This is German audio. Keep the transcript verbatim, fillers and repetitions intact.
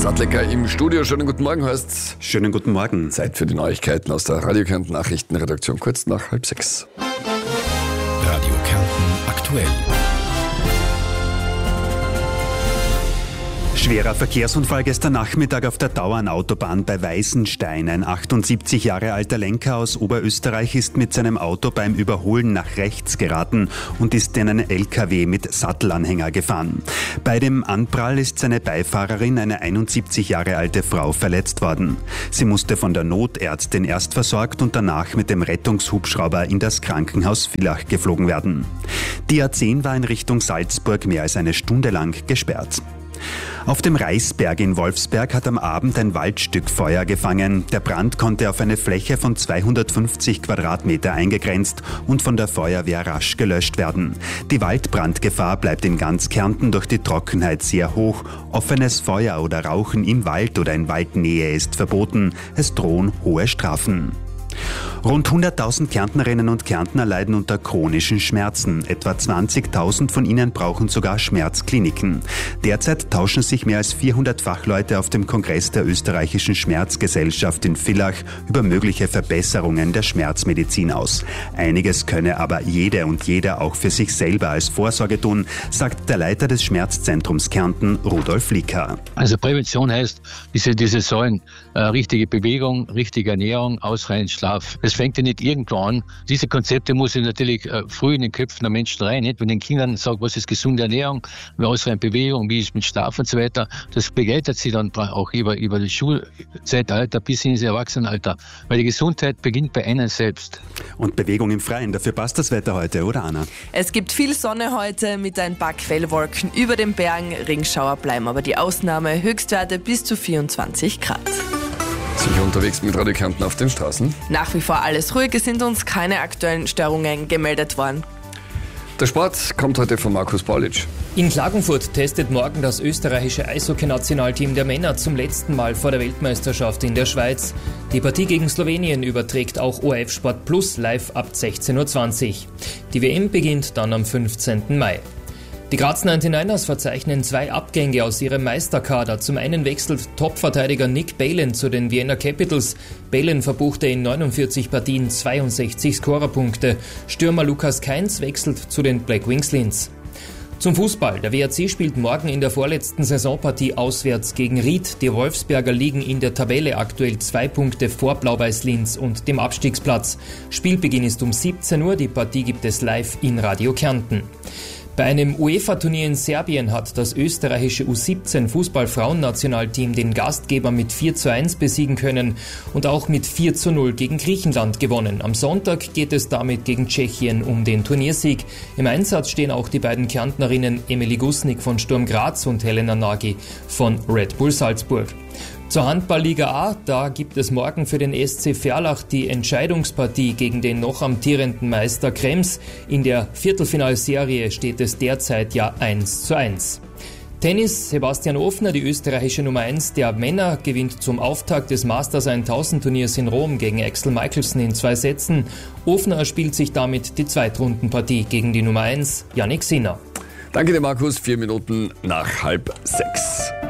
Sattlecker im Studio. Schönen guten Morgen, Horst. Schönen guten Morgen. Zeit für die Neuigkeiten aus der Radio Kärnten Nachrichtenredaktion, kurz nach halb sechs. Radio Kärnten aktuell. Schwerer Verkehrsunfall gestern Nachmittag auf der Dauernautobahn bei Weißenstein. Ein achtundsiebzig Jahre alter Lenker aus Oberösterreich ist mit seinem Auto beim Überholen nach rechts geraten und ist in einen L K W mit Sattelanhänger gefahren. Bei dem Anprall ist seine Beifahrerin, eine einundsiebzig Jahre alte Frau, verletzt worden. Sie musste von der Notärztin erst versorgt und danach mit dem Rettungshubschrauber in das Krankenhaus Villach geflogen werden. Die A zehn war in Richtung Salzburg mehr als eine Stunde lang gesperrt. Auf dem Reisberg in Wolfsberg hat am Abend ein Waldstück Feuer gefangen. Der Brand konnte auf eine Fläche von zweihundertfünfzig Quadratmeter eingegrenzt und von der Feuerwehr rasch gelöscht werden. Die Waldbrandgefahr bleibt in ganz Kärnten durch die Trockenheit sehr hoch. Offenes Feuer oder Rauchen im Wald oder in Waldnähe ist verboten. Es drohen hohe Strafen. Rund hunderttausend Kärntnerinnen und Kärntner leiden unter chronischen Schmerzen. Etwa zwanzigtausend von ihnen brauchen sogar Schmerzkliniken. Derzeit tauschen sich mehr als vierhundert Fachleute auf dem Kongress der österreichischen Schmerzgesellschaft in Villach über mögliche Verbesserungen der Schmerzmedizin aus. Einiges könne aber jede und jeder auch für sich selber als Vorsorge tun, sagt der Leiter des Schmerzzentrums Kärnten, Rudolf Licker. Also Prävention heißt diese, diese Säulen, äh, richtige Bewegung, richtige Ernährung, ausreichend Schlaf. Es fängt ja nicht irgendwo an. Diese Konzepte muss ich natürlich äh, früh in den Köpfen der Menschen rein. Nicht? Wenn den Kindern sage, was ist gesunde Ernährung, wie ausreichend Bewegung, wie ist mit Schlaf und so weiter, das begleitet sie dann auch über, über das Schulzeitalter bis ins Erwachsenenalter. Weil die Gesundheit beginnt bei einem selbst. Und Bewegung im Freien, dafür passt das Wetter heute, oder Anna? Es gibt viel Sonne heute mit ein paar Quellwolken über den Bergen. Regenschauer bleiben aber die Ausnahme. Höchstwerte bis zu vierundzwanzig Grad. Sicher unterwegs mit Radio Kärnten auf den Straßen? Nach wie vor alles ruhig, es sind uns keine aktuellen Störungen gemeldet worden. Der Sport kommt heute von Markus Paulitsch. In Klagenfurt testet morgen das österreichische Eishockey-Nationalteam der Männer zum letzten Mal vor der Weltmeisterschaft in der Schweiz. Die Partie gegen Slowenien überträgt auch O R F Sport Plus live ab sechzehn Uhr zwanzig. Die W M beginnt dann am fünfzehnten Mai. Die Graz neunundneunzigers verzeichnen zwei Abgänge aus ihrem Meisterkader. Zum einen wechselt Topverteidiger Nick Balin zu den Vienna Capitals. Balin verbuchte in neunundvierzig Partien zweiundsechzig Scorerpunkte. Stürmer Lukas Kainz wechselt zu den Black Wings Linz. Zum Fußball. Der W A C spielt morgen in der vorletzten Saisonpartie auswärts gegen Ried. Die Wolfsberger liegen in der Tabelle aktuell zwei Punkte vor Blau-Weiß Linz und dem Abstiegsplatz. Spielbeginn ist um siebzehn Uhr. Die Partie gibt es live in Radio Kärnten. Bei einem UEFA-Turnier in Serbien hat das österreichische U siebzehn Fußball-Frauennationalteam den Gastgeber mit vier zu eins besiegen können und auch mit vier zu null gegen Griechenland gewonnen. Am Sonntag geht es damit gegen Tschechien um den Turniersieg. Im Einsatz stehen auch die beiden Kärntnerinnen Emilie Gusnik von Sturm Graz und Helena Nagy von Red Bull Salzburg. Zur Handball-Liga A, da gibt es morgen für den S C Verlach die Entscheidungspartie gegen den noch amtierenden Meister Krems. In der Viertelfinalserie steht es derzeit ja eins zu eins. Tennis, Sebastian Ofner, die österreichische Nummer eins der Männer, gewinnt zum Auftakt des Masters tausend Turniers in Rom gegen Axel Michelsen in zwei Sätzen. Ofner erspielt sich damit die Zweitrundenpartie gegen die Nummer eins, Jannik Sinner. Danke dir, Markus. Vier Minuten nach halb sechs.